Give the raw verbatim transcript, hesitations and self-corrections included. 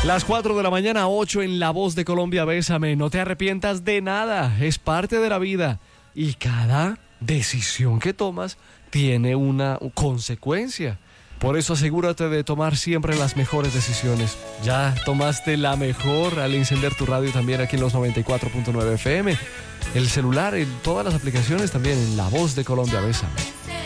Las cuatro de la mañana, ocho en La Voz de Colombia. Bésame, no te arrepientas de nada, es parte de la vida y cada decisión que tomas tiene una consecuencia. Por eso asegúrate de tomar siempre las mejores decisiones. Ya tomaste la mejor al encender tu radio también aquí en los noventa y cuatro punto nueve F M. El celular, en todas las aplicaciones también en La Voz de Colombia. Bésame.